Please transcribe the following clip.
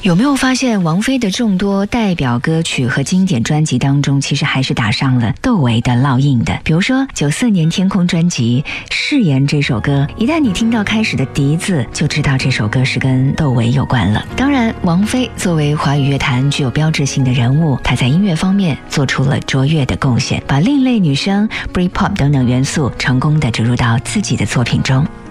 有没有发现王菲的众多代表歌曲和经典专辑当中，其实还是打上了窦唯的烙印的。比如说94年天空专辑《誓言》这首歌，一旦你听到开始的笛子，就知道这首歌是跟窦唯有关了。当然，王菲作为华语乐坛具有标志性的人物，她在音乐方面做出了卓越的贡献，把另类女声、Britpop 等等元素成功地植入到自己的作品中。